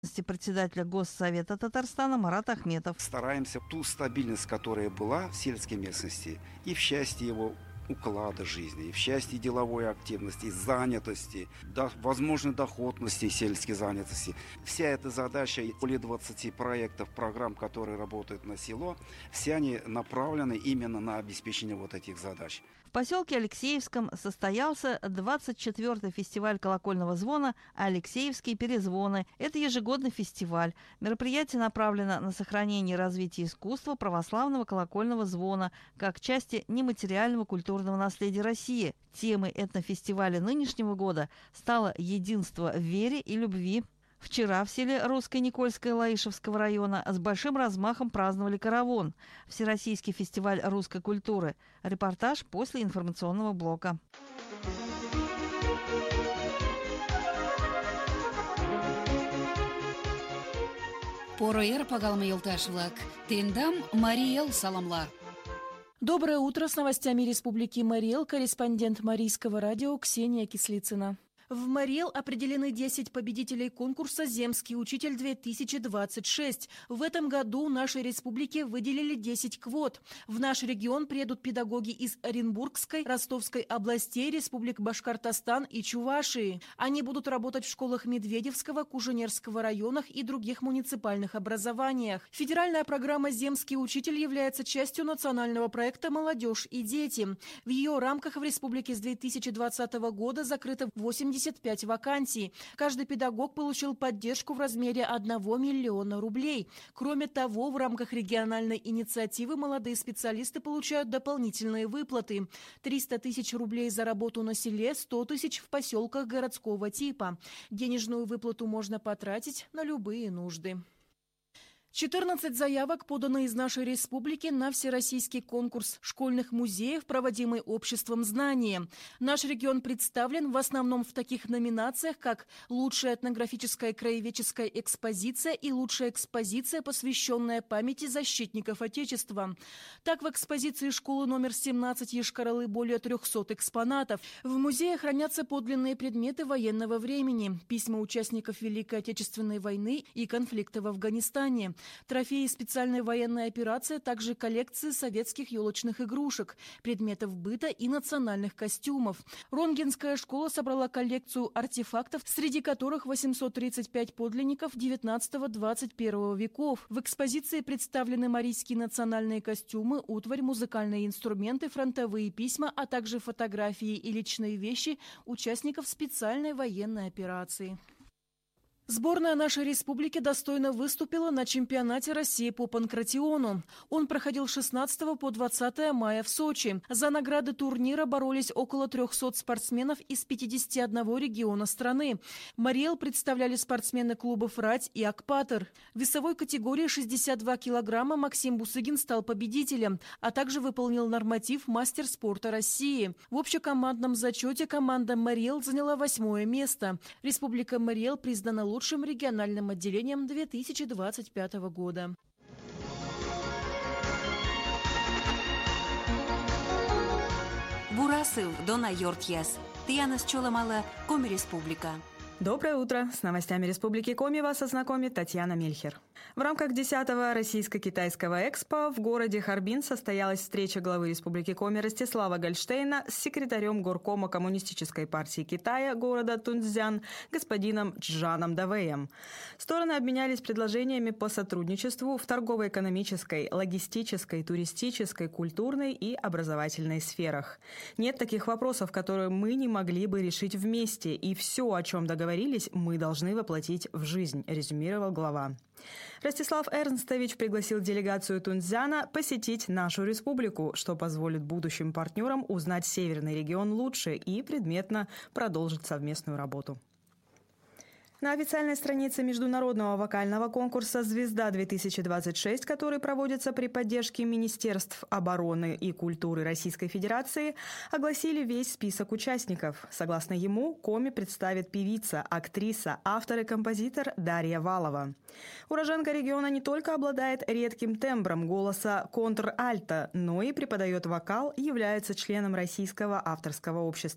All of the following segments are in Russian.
Председателя Госсовета Татарстана Марат Ахметов. Стараемся ту стабильность, которая была в сельской местности, и в счастье его уклада жизни, и в счастье деловой активности, занятости, возможной доходности сельской занятости. Вся эта задача, более 20 проектов, программ, которые работают на село, все они направлены именно на обеспечение вот этих задач. В поселке Алексеевском состоялся 24-й фестиваль колокольного звона «Алексеевские перезвоны». Это ежегодный фестиваль. Мероприятие направлено на сохранение и развитие искусства православного колокольного звона как части нематериального культурного наследия России. Темой этнофестиваля нынешнего года стало единство в вере и любви. Вчера в селе Русское Никольское Лаишевского района с большим размахом праздновали Каравон – Всероссийский фестиваль русской культуры. Репортаж после информационного блока. Поро-эр пагалмы йолташ-влак. Тендам Мария Эл саламлар. Доброе утро. С новостями Республики Мари-Эл корреспондент Марийского радио Ксения Кислицына. В Мари-Эл определены 10 победителей конкурса «Земский учитель-2026». В этом году нашей республике выделили 10 квот. В наш регион приедут педагоги из Оренбургской, Ростовской областей, республик Башкортостан и Чувашии. Они будут работать в школах Медведевского, Куженерского районах и других муниципальных образованиях. Федеральная программа «Земский учитель» является частью национального проекта «Молодежь и дети». В ее рамках в республике с 2020 года закрыто 85 вакансий. Каждый педагог получил поддержку в размере 1 миллиона рублей. Кроме того, в рамках региональной инициативы молодые специалисты получают дополнительные выплаты. 300 тысяч рублей за работу на селе, 100 тысяч в поселках городского типа. Денежную выплату можно потратить на любые нужды. 14 заявок подано из нашей республики на всероссийский конкурс школьных музеев, проводимый обществом знания. Наш регион представлен в основном в таких номинациях, как «Лучшая этнографическая краеведческая экспозиция» и «Лучшая экспозиция, посвященная памяти защитников Отечества». Так, в экспозиции школы номер 17 Йошкар-Олы более 300 экспонатов. В музее хранятся подлинные предметы военного времени, письма участников Великой Отечественной войны и конфликта в Афганистане, трофеи специальной военной операции, также коллекции советских елочных игрушек, предметов быта и национальных костюмов. Ронгенская школа собрала коллекцию артефактов, среди которых 835 подлинников 19-21 веков. В экспозиции представлены марийские национальные костюмы, утварь, музыкальные инструменты, фронтовые письма, а также фотографии и личные вещи участников специальной военной операции. Сборная нашей республики достойно выступила на чемпионате России по панкратиону. Он проходил с 16 по 20 мая в Сочи. За награды турнира боролись около 300 спортсменов из 51 региона страны. Мари-Эл представляли спортсмены клубов «Рать» и «Акпатер». В весовой категории 62 килограмма Максим Бусыгин стал победителем, а также выполнил норматив «Мастер спорта России». В общекомандном зачете команда Мари-Эл заняла 8 место. Республика Мари-Эл признана лучшим региональным отделением 2025 года. Бурасыл Дона Йортьяс. Тиянас Чоламала, Коми Республика. Доброе утро! С новостями Республики Коми вас ознакомит Татьяна Мельхер. В рамках 10-го Российско-Китайского экспо в городе Харбин состоялась встреча главы Республики Коми Ростислава Гольштейна с секретарем горкома Коммунистической партии Китая города Тунцзян господином Чжаном Давэем. Стороны обменялись предложениями по сотрудничеству в торгово-экономической, логистической, туристической, культурной и образовательной сферах. Нет таких вопросов, которые мы не могли бы решить вместе, и все, о чем договорились, мы должны воплотить в жизнь, резюмировал глава. Ростислав Эрнстович пригласил делегацию Тунцзяна посетить нашу республику, что позволит будущим партнерам узнать северный регион лучше и предметно продолжить совместную работу. На официальной странице международного вокального конкурса «Звезда-2026», который проводится при поддержке Министерств обороны и культуры Российской Федерации, огласили весь список участников. Согласно ему, Коми представит певица, актриса, автор и композитор Дарья Валова. Уроженка региона не только обладает редким тембром голоса контр-альто, но и преподает вокал, является членом Российского авторского общества.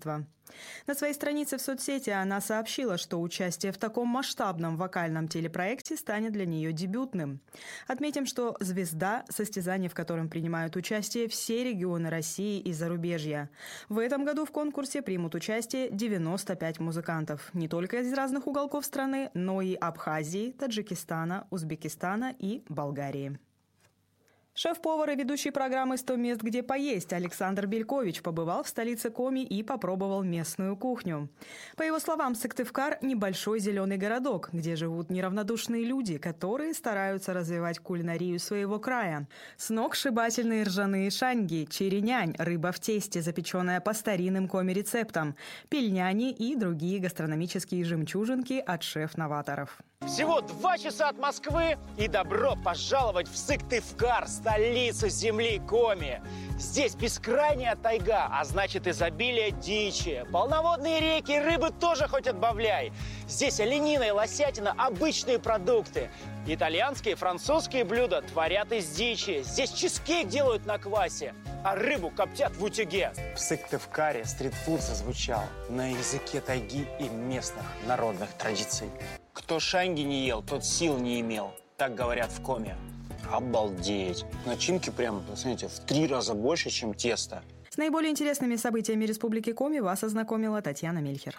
На своей странице в соцсети она сообщила, что участие в таком масштабном вокальном телепроекте станет для нее дебютным. Отметим, что «Звезда» – состязание, в котором принимают участие все регионы России и зарубежья. В этом году в конкурсе примут участие 95 музыкантов. Не только из разных уголков страны, но и Абхазии, Таджикистана, Узбекистана и Болгарии. Шеф-повар и ведущий программы «100 мест, где поесть» Александр Белькович побывал в столице Коми и попробовал местную кухню. По его словам, Сыктывкар – небольшой зеленый городок, где живут неравнодушные люди, которые стараются развивать кулинарию своего края. Сногсшибательные ржаные шаньги, черенянь, рыба в тесте, запеченная по старинным коми-рецептам, пельняни и другие гастрономические жемчужинки от шеф-новаторов. Всего 2 часа от Москвы и добро пожаловать в Сыктывкар, столицу земли Коми. Здесь бескрайняя тайга, а значит изобилие дичи. Полноводные реки, рыбы тоже хоть отбавляй. Здесь оленина и лосятина – обычные продукты. Итальянские и французские блюда творят из дичи. Здесь чизкейк делают на квасе, а рыбу коптят в утюге. В Сыктывкаре стритфуд зазвучал на языке тайги и местных народных традиций. Кто шаньги не ел, тот сил не имел. Так говорят в Коми. Обалдеть. Начинки прям, смотрите, в 3 раза больше, чем тесто. С наиболее интересными событиями Республики Коми вас ознакомила Татьяна Мельхер.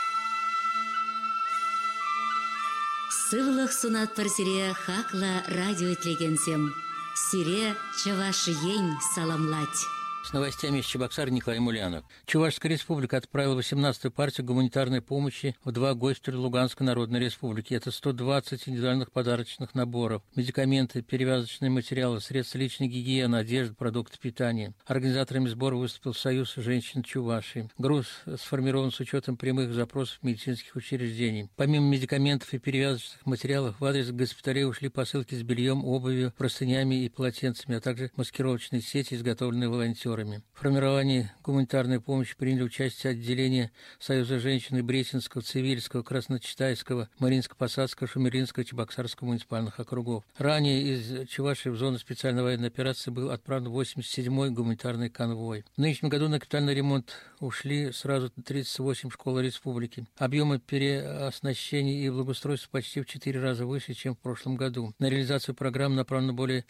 Сывлых сунат парсире хакла радио тлегенсем. Сире чаваш ень саламлать. С новостями из Чебоксара Николай Мулянов. Чувашская республика отправила 18-ю партию гуманитарной помощи в 2 госпиталя Луганской Народной Республики. Это 120 индивидуальных подарочных наборов, медикаменты, перевязочные материалы, средства личной гигиены, одежда, продукты питания. Организаторами сбора выступил Союз женщин Чувашии. Груз сформирован с учетом прямых запросов медицинских учреждений. Помимо медикаментов и перевязочных материалов, в адрес госпиталей ушли посылки с бельем, обувью, простынями и полотенцами, а также маскировочные сети, изготовленные волонтерами. В формировании гуманитарной помощи приняли участие отделения Союза женщин и Бресинского, Цивильского, Красночитайского, Маринско-Посадского, Шумеринского, Чебоксарского муниципальных округов. Ранее из Чувашии в зону специальной военной операции был отправлен 87-й гуманитарный конвой. В нынешнем году на капитальный ремонт ушли сразу 38 школ республики. Объемы переоснащения и благоустройства почти в 4 раза выше, чем в прошлом году. На реализацию программы направлено более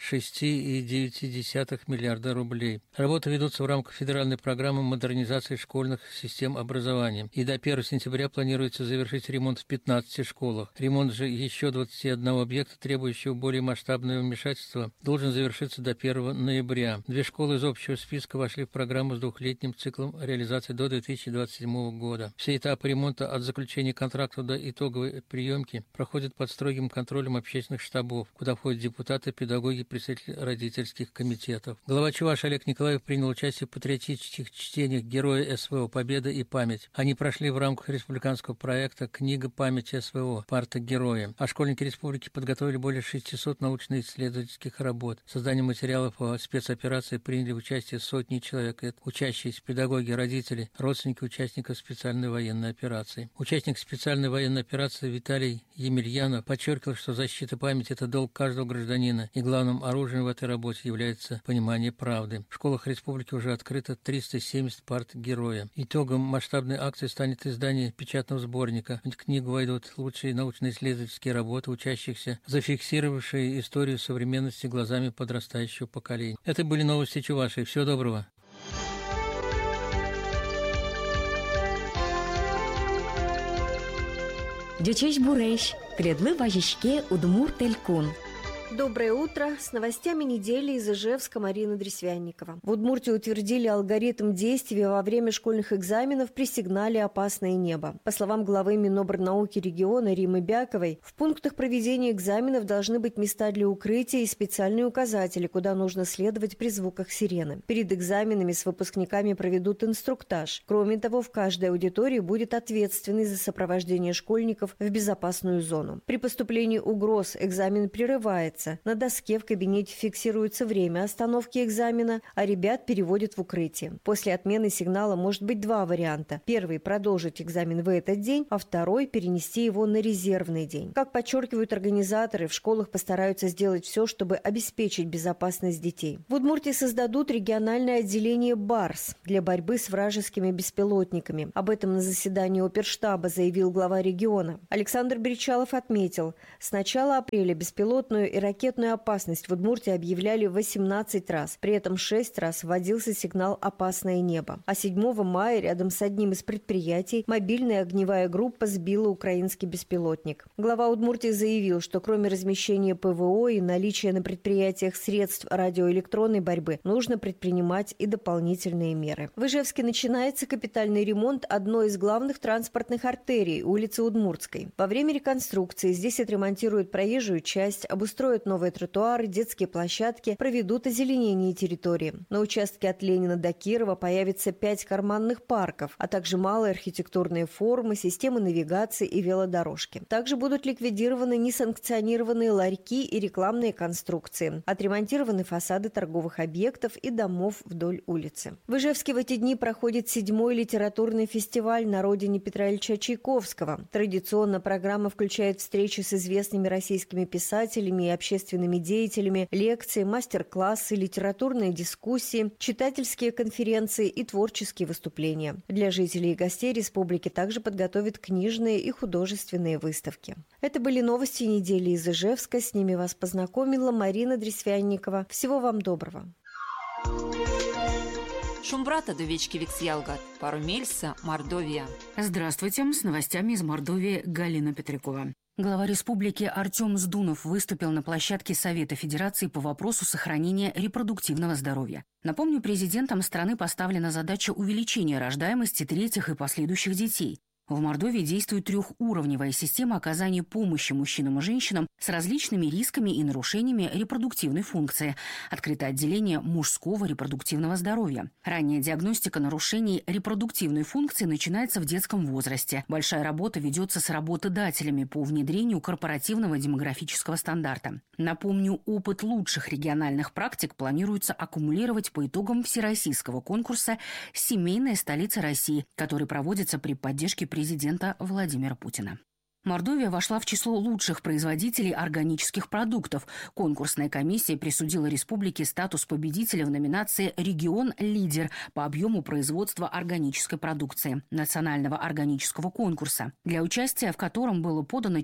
6,9 миллиарда рублей. Работы ведутся в рамках федеральной программы модернизации школьных систем образования. И до 1 сентября планируется завершить ремонт в 15 школах. Ремонт же еще 21 объекта, требующего более масштабного вмешательства, должен завершиться до 1 ноября. 2 школы из общего списка вошли в программу с 2-летним циклом реализации до 2027 года. Все этапы ремонта от заключения контракта до итоговой приемки проходят под строгим контролем общественных штабов, куда входят депутаты, педагоги, представители родительских комитетов. Глава Чувашии Олег Николаев принял участие в патриотических чтениях «Герои СВО. Победа и память». Они прошли в рамках республиканского проекта «Книга памяти СВО. Парта героя». А школьники республики подготовили более 600 научно-исследовательских работ. В создании материалов о спецоперации приняли участие сотни человек. Это учащиеся, педагоги, родители, родственники участников специальной военной операции. Участник специальной военной операции Виталий Емельянов подчеркивал, что защита памяти – это долг каждого гражданина, и главным оружием в этой работе является понимание правды. В школах республики уже открыто 370 парт героя. Итогом масштабной акции станет издание печатного сборника. В книгу войдут лучшие научно-исследовательские работы учащихся, зафиксировавшие историю современности глазами подрастающего поколения. Это были новости Чувашии. Всего доброго. Дючеш Буреш, Кредлы Важишке, Удмур Телькун. Доброе утро. С новостями недели из Ижевска Марина Дресвянникова. В Удмуртии утвердили алгоритм действий во время школьных экзаменов при сигнале «Опасное небо». По словам главы Минобрнауки региона Римы Бяковой, в пунктах проведения экзаменов должны быть места для укрытия и специальные указатели, куда нужно следовать при звуках сирены. Перед экзаменами с выпускниками проведут инструктаж. Кроме того, в каждой аудитории будет ответственный за сопровождение школьников в безопасную зону. При поступлении угроз экзамен прерывается. повторяется. На доске в кабинете фиксируется время остановки экзамена, а ребят переводят в укрытие. После отмены сигнала может быть два варианта. Первый – продолжить экзамен в этот день, а второй – перенести его на резервный день. Как подчеркивают организаторы, в школах постараются сделать все, чтобы обеспечить безопасность детей. В Удмуртии создадут региональное отделение БАРС для борьбы с вражескими беспилотниками. Об этом на заседании оперштаба заявил глава региона. Александр Бричалов отметил, с начала апреля беспилотную и ракетную опасность в Удмуртии объявляли 18 раз. При этом 6 раз вводился сигнал «Опасное небо». А 7 мая рядом с одним из предприятий мобильная огневая группа сбила украинский беспилотник. Глава Удмуртии заявил, что кроме размещения ПВО и наличия на предприятиях средств радиоэлектронной борьбы, нужно предпринимать и дополнительные меры. В Ижевске начинается капитальный ремонт одной из главных транспортных артерий – улицы Удмуртской. Во время реконструкции здесь отремонтируют проезжую часть, обустроят новые тротуары, детские площадки, проведут озеленение территории. На участке от Ленина до Кирова появится 5 карманных парков, а также малые архитектурные формы, системы навигации и велодорожки. Также будут ликвидированы несанкционированные ларьки и рекламные конструкции. Отремонтированы фасады торговых объектов и домов вдоль улицы. В Ижевске в эти дни проходит 7-й литературный фестиваль на родине Петра Ильича Чайковского. Традиционно программа включает встречи с известными российскими писателями и общественными деятелями, лекции, мастер-классы, литературные дискуссии, читательские конференции и творческие выступления. Для жителей и гостей республики также подготовят книжные и художественные выставки. Это были новости недели из Ижевска. С ними вас познакомила Марина Дресвянникова. Всего вам доброго. Шумбрата довечки Виксьялгат, Парумельса, Мордовия. Здравствуйте, с новостями из Мордовии Галина Петрякова. Глава республики Артем Здунов выступил на площадке Совета Федерации по вопросу сохранения репродуктивного здоровья. Напомню, президентом страны поставлена задача увеличения рождаемости третьих и последующих детей. В Мордовии действует трехуровневая система оказания помощи мужчинам и женщинам с различными рисками и нарушениями репродуктивной функции. Открыто отделение мужского репродуктивного здоровья. Ранняя диагностика нарушений репродуктивной функции начинается в детском возрасте. Большая работа ведется с работодателями по внедрению корпоративного демографического стандарта. Напомню, опыт лучших региональных практик планируется аккумулировать по итогам всероссийского конкурса «Семейная столица России», который проводится при поддержке президента Владимира Путина. Мордовия вошла в число лучших производителей органических продуктов. Конкурсная комиссия присудила республике статус победителя в номинации «Регион-лидер» по объему производства органической продукции национального органического конкурса, для участия в котором было подано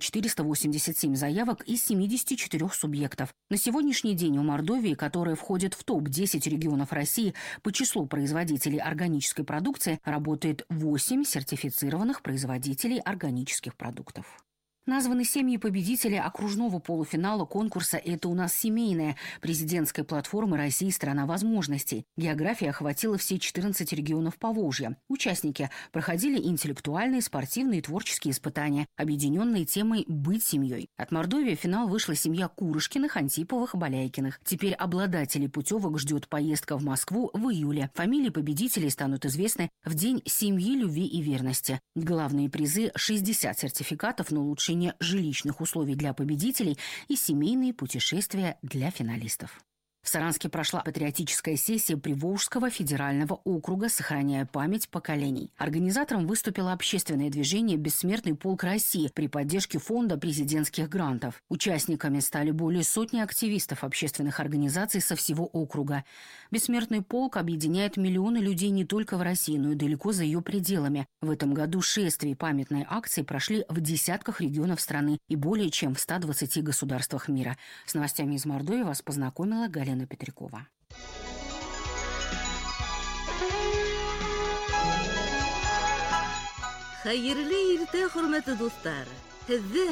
487 заявок из 74 субъектов. На сегодняшний день у Мордовии, которая входит в топ-10 регионов России по числу производителей органической продукции, работает 8 сертифицированных производителей органических продуктов. Названы семьи победителей окружного полуфинала конкурса «Это у нас семейная» президентской платформы России «Страна возможностей». География охватила все 14 регионов Поволжья. Участники проходили интеллектуальные, спортивные и творческие испытания, объединенные темой «Быть семьей». От Мордовии в финал вышла семья Курышкиных, Антиповых, Баляйкиных. Теперь обладателей путевок ждет поездка в Москву в июле. Фамилии победителей станут известны в День семьи, любви и верности. Главные призы – 60 сертификатов на улучшение жилищных условий для победителей и семейные путешествия для финалистов. В Саранске прошла патриотическая сессия Приволжского федерального округа «Сохраняя память поколений». Организатором выступило общественное движение «Бессмертный полк России» при поддержке фонда президентских грантов. Участниками стали более сотни активистов общественных организаций со всего округа. «Бессмертный полк» объединяет миллионы людей не только в России, но и далеко за ее пределами. В этом году шествия и памятные акции прошли в десятках регионов страны и более чем в 120 государствах мира. С новостями из Мордовии вас познакомила Галина Петрякова. Хайырлы ирте, хурмәтле дуслар. Һеҙҙе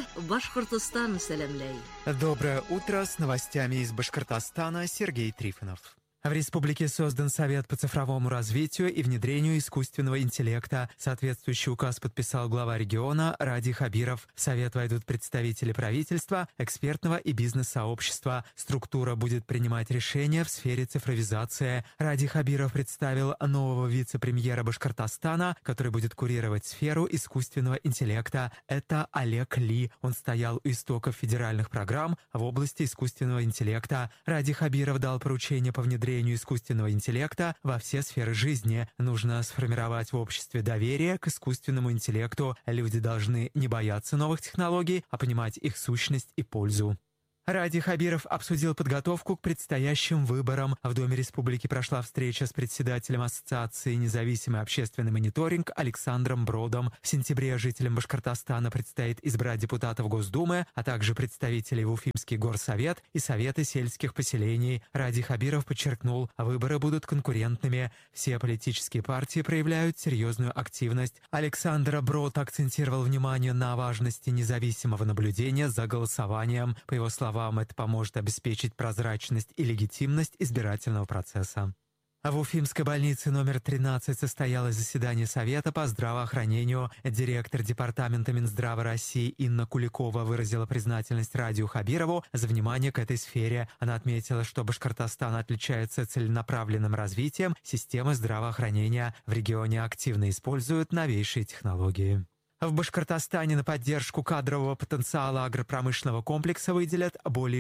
Башҡортостан сәләмләй. Доброе утро, с новостями из Башкортостана Сергей Трифонов. В республике создан Совет по цифровому развитию и внедрению искусственного интеллекта. Соответствующий указ подписал глава региона Ради Хабиров. В Совет войдут представители правительства, экспертного и бизнес-сообщества. Структура будет принимать решения в сфере цифровизации. Ради Хабиров представил нового вице-премьера Башкортостана, который будет курировать сферу искусственного интеллекта. Это Олег Ли. Он стоял у истоков федеральных программ в области искусственного интеллекта. Ради Хабиров дал поручение по внедрению искусственного интеллекта во все сферы жизни. Нужно сформировать в обществе доверие к искусственному интеллекту. Люди должны не бояться новых технологий, а понимать их сущность и пользу. Ради Хабиров обсудил подготовку к предстоящим выборам. В Доме Республики прошла встреча с председателем Ассоциации «Независимый общественный мониторинг» Александром Бродом. В сентябре жителям Башкортостана предстоит избрать депутатов Госдумы, а также представителей в Уфимский горсовет и Советы сельских поселений. Ради Хабиров подчеркнул, выборы будут конкурентными. Все политические партии проявляют серьезную активность. Александр Брод акцентировал внимание на важности независимого наблюдения за голосованием. По его словам, это поможет обеспечить прозрачность и легитимность избирательного процесса. В Уфимской больнице номер 13 состоялось заседание Совета по здравоохранению. Директор Департамента Минздрава России Инна Куликова выразила признательность Радию Хабирову за внимание к этой сфере. Она отметила, что Башкортостан отличается целенаправленным развитием системы здравоохранения. В регионе активно используют новейшие технологии. В Башкортостане на поддержку кадрового потенциала агропромышленного комплекса выделят более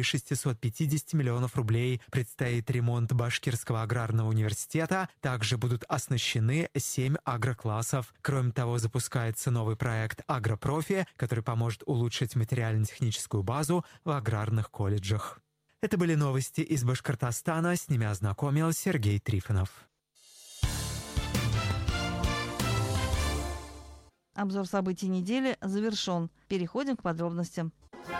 650 миллионов рублей. Предстоит ремонт Башкирского аграрного университета. Также будут оснащены 7 агроклассов. Кроме того, запускается новый проект «Агропрофи», который поможет улучшить материально-техническую базу в аграрных колледжах. Это были новости из Башкортостана. С ними ознакомил Сергей Трифонов. Обзор событий недели завершен. Переходим к подробностям.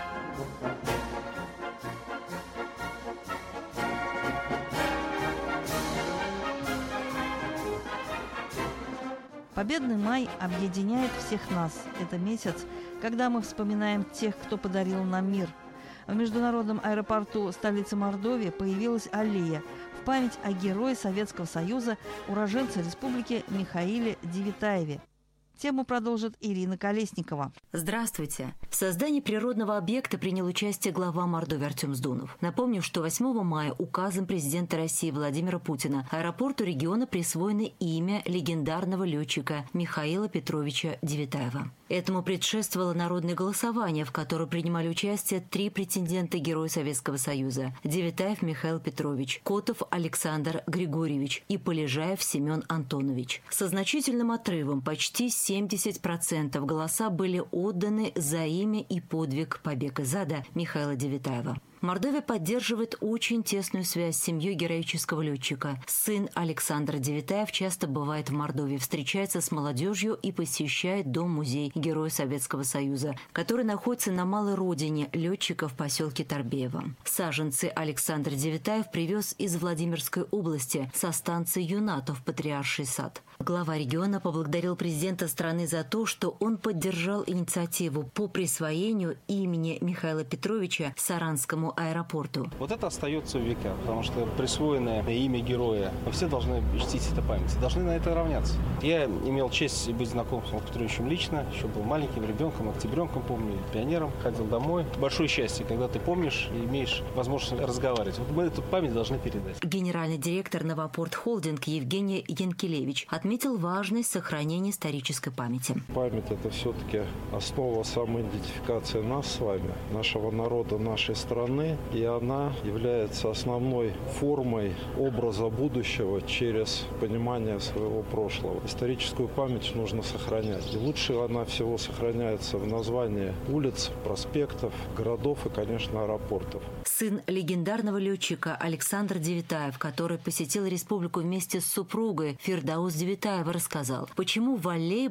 Победный май объединяет всех нас. Это месяц, когда мы вспоминаем тех, кто подарил нам мир. В международном аэропорту столицы Мордовии появилась аллея в память о герое Советского Союза, уроженце республики Михаиле Девитаеве. Тему продолжит Ирина Колесникова. Здравствуйте. В создании природного объекта принял участие глава Мордовии Артем Сдунов. Напомню, что 8 мая указом президента России Владимира Путина аэропорту региона присвоено имя легендарного летчика Михаила Петровича Девитаева. Этому предшествовало народное голосование, в котором принимали участие 3 претендента Героя Советского Союза: Девитаев Михаил Петрович, Котов Александр Григорьевич и Полежаев Семен Антонович. Со значительным отрывом, почти 70% голоса были отданы за имя и подвиг побег из ада Михаила Девитаева. Мордовия поддерживает очень тесную связь с семьей героического летчика. Сын Александр Девитаев часто бывает в Мордовии, встречается с молодежью и посещает дом-музей Героя Советского Союза, который находится на малой родине летчика в поселке Торбеево. Саженцы Александр Девитаев привез из Владимирской области со станции Юнатов Патриарший сад. Глава региона поблагодарил президента страны за то, что он поддержал инициативу по присвоению имени Михаила Петровича Саранскому аэропорту. Вот это остается в века, потому что присвоенное имя героя, все должны чтить это память, должны на это равняться. Я имел честь быть знаком с Петровичем лично, еще был маленьким ребенком, октябренком, помню, пионером, ходил домой. Большое счастье, когда ты помнишь и имеешь возможность разговаривать. Вот мы эту память должны передать. Генеральный директор Новопорт Холдинг Евгений Янкелевич отметил важность сохранения исторической памяти. Память – это все-таки основа самоидентификации нас с вами, нашего народа, нашей страны, и она является основной формой образа будущего через понимание своего прошлого. Историческую память нужно сохранять. И лучше она всего сохраняется в названии улиц, проспектов, городов и, конечно, аэропортов. Сын легендарного летчика Александр Девитаев, который посетил республику вместе с супругой Фирдаус Девитаева, рассказал, почему в аллее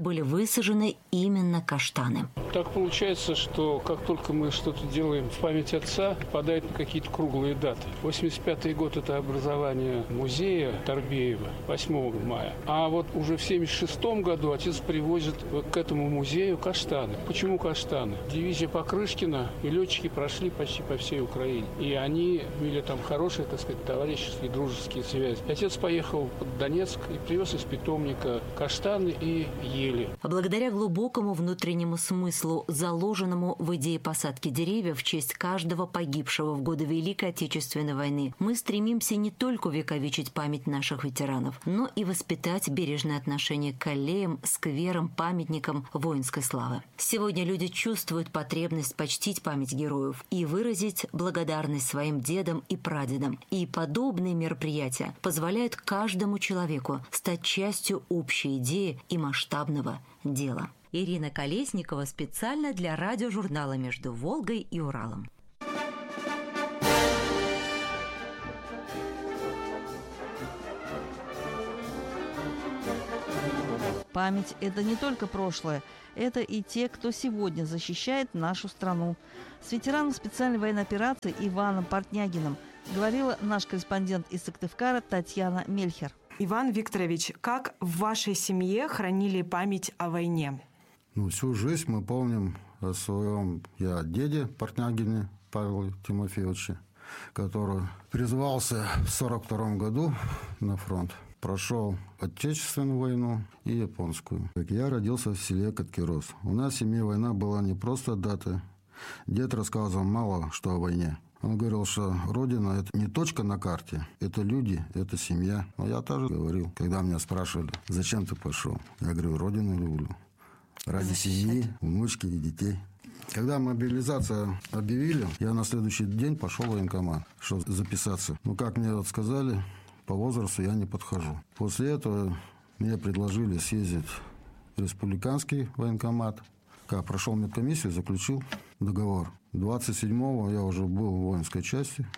были высажены именно каштаны. Так получается, что как только мы что-то делаем в память отца, попадает на какие-то круглые даты. 85-й год – это образование музея Торбеева, 8 мая. А вот уже в 76-м году отец привозит к этому музею каштаны. Почему каштаны? Дивизия Покрышкина и летчики прошли почти по всей Украине. И они имели там хорошие, так сказать, товарищеские, дружеские связи. Отец поехал под Донецк и привез из питомника каштаны и ели. Благодаря глубокому внутреннему смыслу, заложенному в идее посадки деревьев в честь каждого погибшего в годы Великой Отечественной войны, мы стремимся не только увековечить память наших ветеранов, но и воспитать бережное отношение к аллеям, скверам, памятникам воинской славы. Сегодня люди чувствуют потребность почтить память героев и выразить благодарность своим дедам и прадедам. И подобные мероприятия позволяют каждому человеку стать частью общей идеи и масштабного дела. Ирина Колесникова специально для радиожурнала «Между Волгой и Уралом». Память – это не только прошлое, это и те, кто сегодня защищает нашу страну. С ветераном специальной военной операции Иваном Портнягиным говорила наш корреспондент из Сыктывкара Татьяна Мельхер. Иван Викторович, как в вашей семье хранили память о войне? Всю жизнь мы помним о своем деде Портнягине Павле Тимофеевиче, который призвался в 1942 году на фронт. Прошел Отечественную войну и Японскую. Я родился в селе Коткерос. У нас в семье война была не просто дата. Дед рассказывал мало что о войне. Он говорил, что Родина – это не точка на карте, это люди, это семья. Но я тоже говорил, когда меня спрашивали, зачем ты пошел? Я говорю, Родину люблю. Ради семьи, внучки и детей. Когда мобилизацию объявили, я на следующий день пошел в военкомат, чтобы записаться. Как мне сказали, по возрасту я не подхожу. После этого мне предложили съездить в республиканский военкомат. Когда прошел медкомиссию, заключил договор. 27-го я уже был в воинской части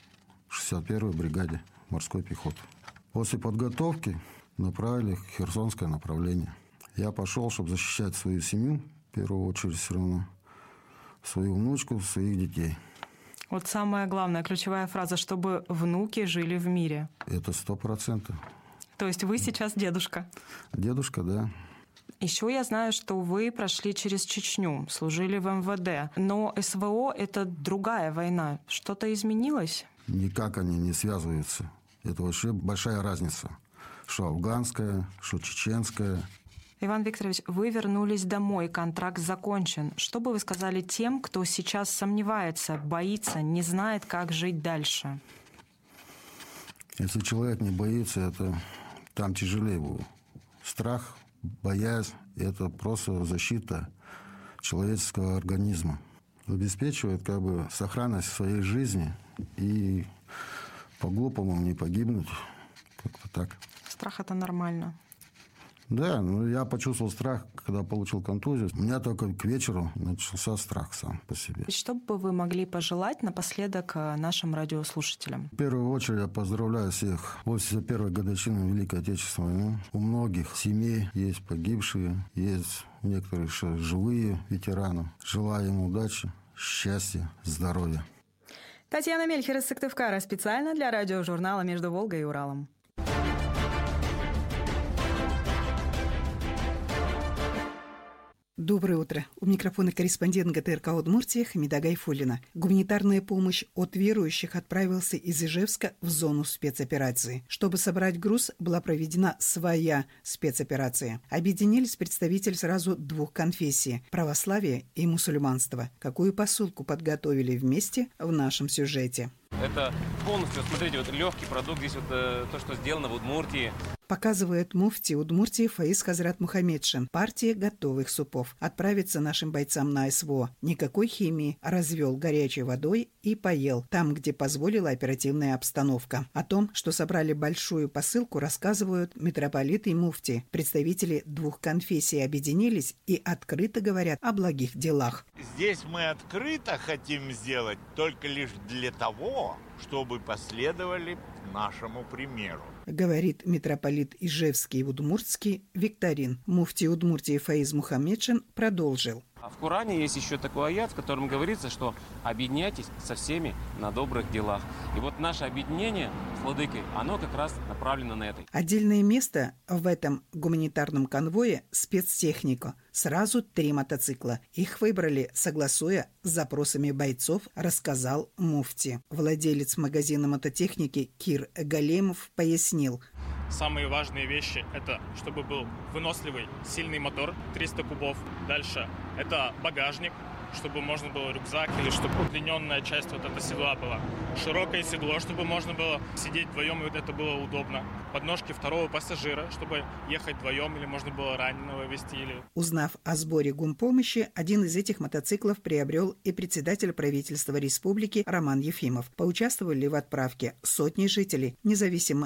61-й бригаде морской пехоты. После подготовки направили в Херсонское направление. Я пошел, чтобы защищать свою семью, в первую очередь все равно, свою внучку, своих детей. Вот самая главная, ключевая фраза, чтобы внуки жили в мире. Это 100%. То есть вы сейчас дедушка? Дедушка, да. Еще я знаю, что вы прошли через Чечню, служили в МВД. Но СВО – это другая война. Что-то изменилось? Никак они не связываются. Это вообще большая разница. Что афганская, что чеченская. Иван Викторович, вы вернулись домой, контракт закончен. Что бы вы сказали тем, кто сейчас сомневается, боится, не знает, как жить дальше? Если человек не боится, это там тяжелее было. Страх, боязнь – это просто защита человеческого организма. Обеспечивает сохранность своей жизни и по-глупому не погибнуть. Как-то так. Страх – это нормально. Да, я почувствовал страх, когда получил контузию. У меня только к вечеру начался страх сам по себе. Что бы вы могли пожелать напоследок нашим радиослушателям? В первую очередь я поздравляю всех 81-й годовщины Великой Отечественной войны. У многих семей есть погибшие, есть некоторые еще живые ветераны. Желаю им удачи, счастья, здоровья. Татьяна Мельхер из Сыктывкара специально для радиожурнала «Между Волгой и Уралом». Доброе утро. У микрофона корреспондент ГТРК Удмуртия Хамида Гайфуллина. Гуманитарная помощь от верующих отправился из Ижевска в зону спецоперации. Чтобы собрать груз, была проведена своя спецоперация. Объединились представители сразу двух конфессий – православия и мусульманства. Какую посылку подготовили вместе в нашем сюжете? Это полностью, смотрите, легкий продукт. Здесь то, что сделано в Удмуртии. Показывает муфти Удмуртии Фаиз Хазрат Мухаммедшин. Партия готовых супов. Отправится нашим бойцам на СВО. Никакой химии. Развел горячей водой и поел. Там, где позволила оперативная обстановка. О том, что собрали большую посылку, рассказывают митрополиты и муфти. Представители двух конфессий объединились и открыто говорят о благих делах. Здесь мы открыто хотим сделать только лишь для того, чтобы последовали нашему примеру. Говорит митрополит Ижевский и Удмуртский Викторин. Муфти Удмуртии Фаиз Мухаммедшин продолжил. А в Коране есть еще такой аят, в котором говорится, что объединяйтесь со всеми на добрых делах. И вот наше объединение с владыкой, оно как раз направлено на это. Отдельное место в этом гуманитарном конвое – спецтехника. Сразу 3 мотоцикла. Их выбрали, согласуя с запросами бойцов, рассказал муфти. Владелец магазина мототехники Кир Галемов пояснил. Самые важные вещи – это чтобы был выносливый, сильный мотор, 300 кубов. Дальше – это багажник, чтобы можно было рюкзак, или чтобы удлиненная часть вот эта седла была. Широкое седло, чтобы можно было сидеть вдвоем, и вот это было удобно. Подножки второго пассажира, чтобы ехать вдвоем, или можно было раненого везти. Узнав о сборе гумпомощи, один из этих мотоциклов приобрел и председатель правительства республики Роман Ефимов. Поучаствовали в отправке сотни жителей, независимо